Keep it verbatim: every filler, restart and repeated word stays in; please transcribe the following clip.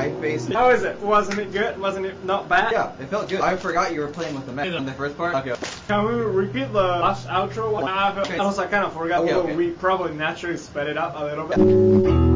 my face. How is it? Wasn't it good? Wasn't it not bad? Yeah, it felt good. I forgot you were playing with the mech in the first part. Okay. Can we repeat the last outro? I, felt, Okay. I was I kind of forgot. Okay, Although okay. we probably naturally sped it up a little bit.